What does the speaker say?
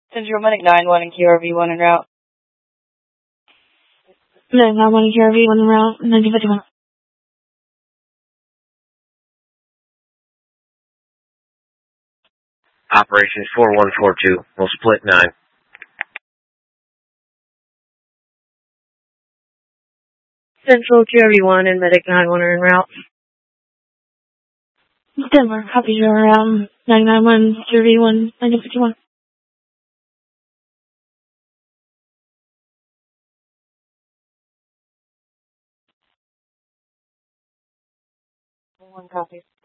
Central Medic 9-1 and QRV-1 en route. Medic 9-1 and QRV-1 en route, 1951. Operations 4142. We'll split 9. Central QRV-1 and Medic 9-1 are en route. Denver, copy, you're around 991 QRV-1, 1951. 1 copies.